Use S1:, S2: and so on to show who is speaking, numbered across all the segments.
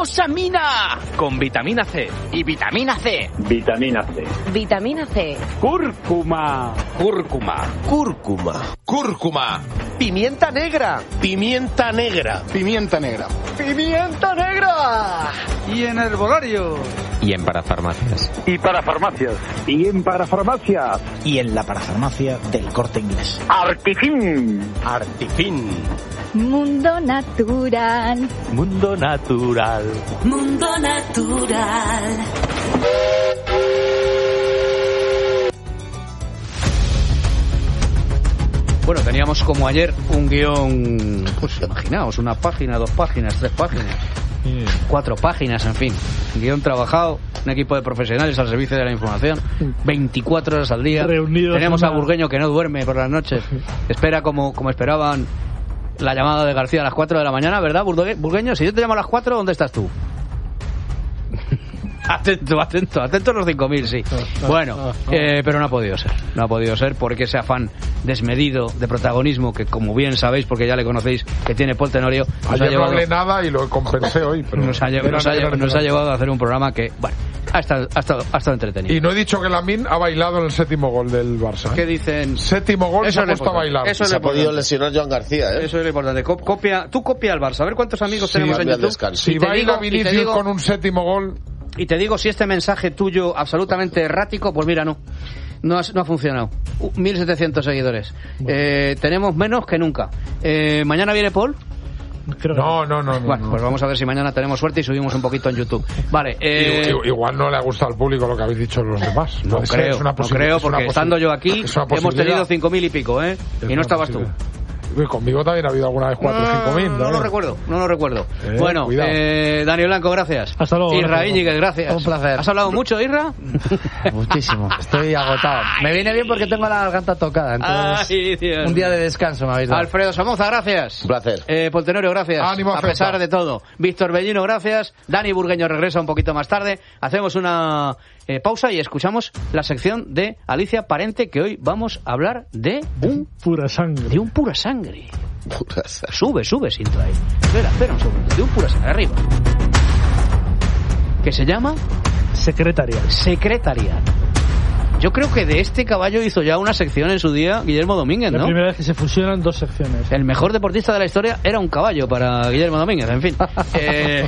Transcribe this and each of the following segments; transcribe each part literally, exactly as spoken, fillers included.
S1: Glucosamina. Con vitamina C.
S2: Y vitamina C.
S3: Vitamina C.
S4: Vitamina C.
S5: Cúrcuma.
S1: Cúrcuma.
S6: Cúrcuma.
S7: Cúrcuma.
S6: Pimienta negra.
S7: Pimienta negra.
S6: Pimienta negra.
S2: ¡Pimienta negra!
S5: Y en herbolario.
S8: Y en parafarmacias.
S3: Y para farmacias. Y en parafarmacias.
S9: Y en la parafarmacia del Corte Inglés.
S3: Artifin.
S7: Artifin.
S4: Mundo natural.
S1: Mundo natural.
S4: Mundo natural.
S10: Bueno, teníamos como ayer un guión, pues imaginaos, una página, dos páginas, tres páginas, cuatro páginas, en fin. Guión trabajado, un equipo de profesionales al servicio de la información, veinticuatro horas al día.
S5: Reunidos.
S10: Tenemos a Burgueño que no duerme por las noches, espera como, como esperaban la llamada de García a las cuatro de la mañana, ¿verdad, Burgueño? Si yo te llamo a las cuatro, ¿dónde estás tú? Atento, atento, atento a los cinco mil, sí. Bueno, eh, pero no ha podido ser. No ha podido ser porque ese afán desmedido de protagonismo que, como bien sabéis, porque ya le conocéis, que tiene Paul Tenorio...
S11: Ayer
S10: ha llevado,
S11: no hablé nada y lo compensé hoy. Pero
S10: nos, ha, nos, ha, nos ha llevado a hacer un programa que, bueno, ha estado, ha estado, ha estado entretenido.
S11: Y no he dicho que Lamine ha bailado en el séptimo gol del Barça. ¿eh?
S10: ¿Qué dicen?
S11: Séptimo gol,
S10: eso
S11: se ha puesto a bailar.
S6: Eso se ha podido lesionar Joan García, ¿eh?
S10: Eso es lo importante. Copia, tú copia al Barça. A ver cuántos amigos
S11: sí,
S10: tenemos en YouTube.
S11: Si baila Vinicius digo, con un séptimo gol...
S10: Y te digo, si este mensaje tuyo absolutamente errático, pues mira, no. No ha, no ha funcionado. mil setecientos seguidores. Bueno. Eh, tenemos menos que nunca. Eh, ¿Mañana viene Paul?
S11: Creo no, no, no, no.
S10: Bueno,
S11: no.
S10: pues vamos a ver si mañana tenemos suerte y subimos un poquito en YouTube. Vale. Eh...
S11: Igual no le ha gustado al público lo que habéis dicho los demás.
S10: No
S11: Puede
S10: creo,
S11: ser, no
S10: creo, porque estando yo aquí hemos tenido cinco mil y pico, ¿eh? Y no estabas tú.
S11: Conmigo también ha habido alguna vez cuatro o cinco mil.
S10: No, no lo recuerdo, no lo recuerdo. Eh, bueno, eh, Dani Blanco, gracias.
S5: Hasta luego.
S10: Isra Íñiguez, gracias.
S2: Un placer.
S10: ¿Has hablado mucho, Isra?
S2: Muchísimo. Estoy agotado. Me viene bien porque tengo la garganta tocada. Entonces,
S10: Ay, Dios.
S2: Un día de descanso me habéis dado.
S10: Alfredo Somoza, gracias.
S6: Un placer.
S10: Eh, Paul Tenorio, gracias.
S11: Ánimo,
S10: a pesar de todo. Víctor Bellino, gracias. Dani Burgueño regresa un poquito más tarde. Hacemos una eh, pausa y escuchamos la sección de Alicia Parente, que hoy vamos a hablar de un
S5: pura sangre.
S10: De un pura sangre. Pura sangre. Sube, sube, Sintra ahí. Espera, espera un segundo. De un pura sangre, arriba. Que se llama
S5: Secretariat.
S10: Secretariat. Yo creo que de este caballo hizo ya una sección en su día Guillermo Domínguez, ¿no?
S5: La primera vez que se fusionan dos secciones.
S10: El mejor deportista de la historia era un caballo para Guillermo Domínguez, en fin. eh...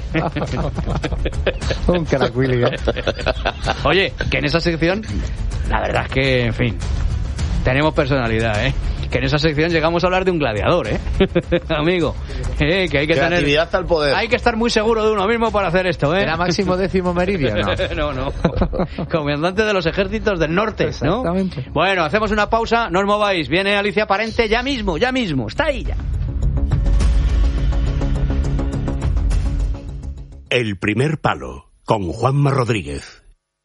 S2: un caracuili, ¿eh?
S10: Oye, que en esa sección, la verdad es que, en fin, tenemos personalidad, ¿eh? Que en esa sección llegamos a hablar de un gladiador, ¿eh? Amigo, ¿eh? Que hay que
S6: creatividad
S10: tener...
S6: al poder.
S10: Hay que estar muy seguro de uno mismo para hacer esto, ¿eh?
S2: ¿Era Máximo Décimo Meridio, no?
S10: no, no. Comandante de los ejércitos del norte, ¿no?
S2: Exactamente.
S10: Bueno, hacemos una pausa, no os mováis. Viene Alicia Parente ya mismo, ya mismo. Está ahí ya.
S12: El primer palo, con Juanma Rodríguez.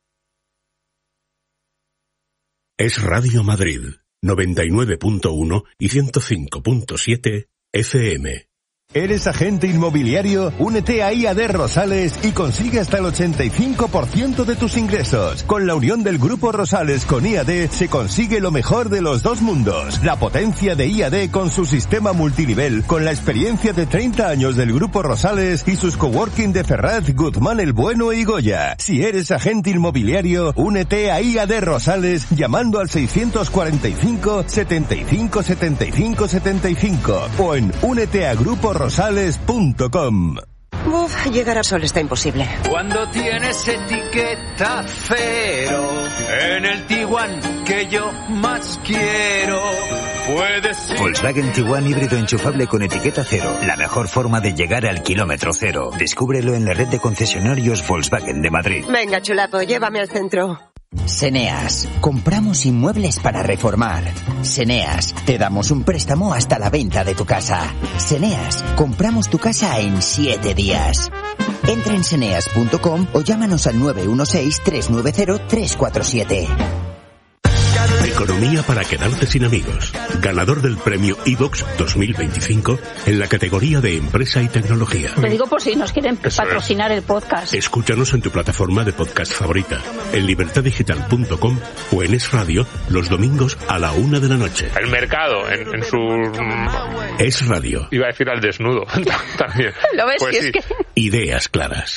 S12: Es Radio Madrid, noventa y nueve punto uno y ciento cinco punto siete F M.
S13: ¿Eres agente inmobiliario? Únete a I A D Rosales y consigue hasta el ochenta y cinco por ciento de tus ingresos. Con la unión del Grupo Rosales con I A D se consigue lo mejor de los dos mundos. La potencia de I A D con su sistema multinivel, con la experiencia de treinta años del Grupo Rosales y sus coworking de Ferraz, Guzmán el Bueno y Goya. Si eres agente inmobiliario, únete a I A D Rosales llamando al seiscientos cuarenta y cinco, setenta y cinco, setenta y cinco, setenta y cinco o en únete a grupo rosales punto com.
S14: Uf, llegar al sol está imposible.
S1: Cuando tienes etiqueta cero en el Tiguan que yo más quiero, puedes ser...
S15: Volkswagen Tiguan híbrido enchufable con etiqueta cero. La mejor forma de llegar al kilómetro cero. Descúbrelo en la red de concesionarios Volkswagen de Madrid.
S14: Venga, chulapo, llévame al centro.
S16: Seneas, compramos inmuebles para reformar. Seneas, te damos un préstamo hasta la venta de tu casa. Seneas, compramos tu casa en siete días. Entra en seneas punto com o llámanos al nueve uno seis, tres nueve cero, tres cuatro siete.
S12: Economía para quedarte sin amigos. Ganador del premio iVox dos mil veinticinco en la categoría de empresa y tecnología.
S17: Te digo por si nos quieren
S12: Eso
S17: patrocinar
S12: es.
S17: El podcast.
S12: Escúchanos en tu plataforma de podcast favorita, en libertad digital punto com o en Es Radio los domingos a la una de la noche.
S18: El mercado en, en su...
S12: Es Radio.
S18: Iba a decir al desnudo también.
S17: ¿Lo ves?
S12: Pues
S17: si
S12: sí.
S17: es que...
S12: Ideas claras.